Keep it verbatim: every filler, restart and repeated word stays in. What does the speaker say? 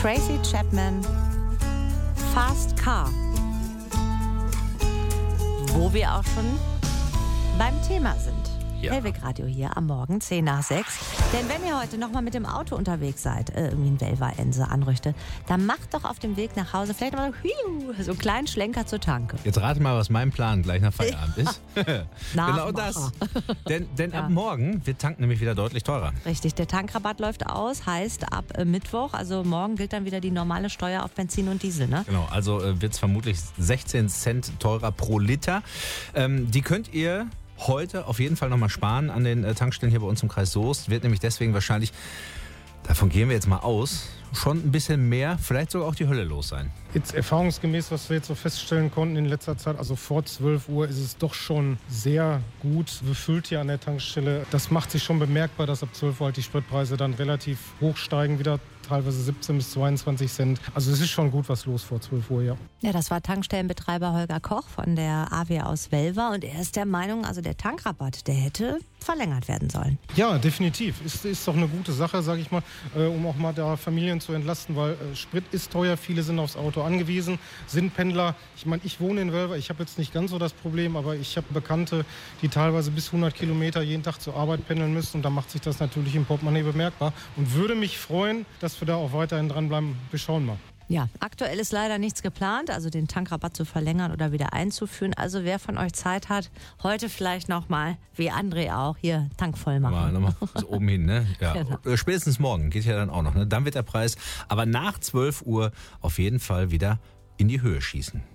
Tracy Chapman, Fast Car. Wo wir auch schon beim Thema sind. Ja. Hellweg Radio hier am Morgen, zehn nach sechs. Denn wenn ihr heute nochmal mit dem Auto unterwegs seid, äh, irgendwie ein Velva-Ense anrüchte, dann macht doch auf dem Weg nach Hause vielleicht mal so einen kleinen Schlenker zur Tanke. Jetzt rate mal, was mein Plan gleich nach Feierabend ist. Genau das. Denn, denn ja. ab morgen wird Tanken nämlich wieder deutlich teurer. Richtig, der Tankrabatt läuft aus, heißt ab äh, Mittwoch, also morgen gilt dann wieder die normale Steuer auf Benzin und Diesel, ne? Genau, also äh, wird es vermutlich sechzehn Cent teurer pro Liter. Ähm, die könnt ihr heute auf jeden Fall nochmal sparen an den Tankstellen hier bei uns im Kreis Soest. Wird nämlich deswegen wahrscheinlich, davon gehen wir jetzt mal aus, schon ein bisschen mehr, vielleicht sogar auch die Hölle los sein. Jetzt erfahrungsgemäß, was wir jetzt so feststellen konnten in letzter Zeit, also vor zwölf Uhr ist es doch schon sehr gut befüllt hier an der Tankstelle. Das macht sich schon bemerkbar, dass ab zwölf Uhr halt die Spritpreise dann relativ hoch steigen, wieder teilweise siebzehn bis zweiundzwanzig Cent. Also es ist schon gut was los vor zwölf Uhr, ja. Ja, das war Tankstellenbetreiber Holger Koch von der A W aus Velva und er ist der Meinung, also der Tankrabatt, der hätte verlängert werden sollen. Ja, definitiv. Ist, ist doch eine gute Sache, sage ich mal, äh, um auch mal da Familien zu entlasten, weil äh, Sprit ist teuer, viele sind aufs Auto angewiesen, sind Pendler. Ich meine, ich wohne in Velva, ich habe jetzt nicht ganz so das Problem, aber ich habe Bekannte, die teilweise bis hundert Kilometer jeden Tag zur Arbeit pendeln müssen und da macht sich das natürlich im Portemonnaie bemerkbar und würde mich freuen, dass wir da auch weiterhin dranbleiben. Wir schauen mal. Ja, aktuell ist leider nichts geplant, also den Tankrabatt zu verlängern oder wieder einzuführen. Also wer von euch Zeit hat, heute vielleicht nochmal, wie André auch, hier Tank voll machen. Mal nochmal so oben hin, ne? Ja. Genau. Spätestens morgen geht ja dann auch noch, ne? Dann wird der Preis aber nach zwölf Uhr auf jeden Fall wieder in die Höhe schießen.